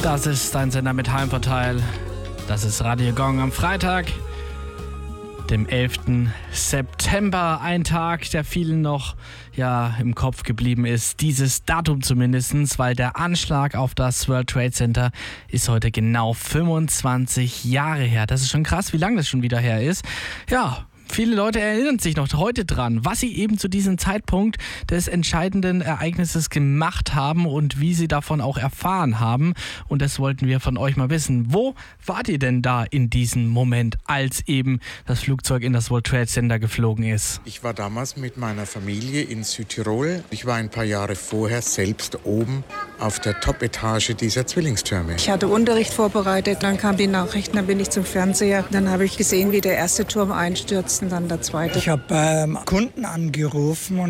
Das ist ein Sender mit Heimvorteil. Das ist Radio Gong am Freitag, dem 11. September. Ein Tag, der vielen noch im Kopf geblieben ist. Dieses Datum zumindest, weil der Anschlag auf das World Trade Center ist heute genau 25 Jahre her. Das ist schon krass, wie lange das schon wieder her ist. Ja. Viele Leute erinnern sich noch heute dran, was sie eben zu diesem Zeitpunkt des entscheidenden Ereignisses gemacht haben und wie sie davon auch erfahren haben. Und das wollten wir von euch mal wissen. Wo wart ihr denn da in diesem Moment, als eben das Flugzeug in das World Trade Center geflogen ist? Ich war damals mit meiner Familie in Südtirol. Ich war ein paar Jahre vorher selbst oben auf der Top-Etage dieser Zwillingstürme. Ich hatte Unterricht vorbereitet, dann kamen die Nachrichten, dann bin ich zum Fernseher. Dann habe ich gesehen, wie der erste Turm einstürzt und dann der zweite. Ich habe Kunden angerufen und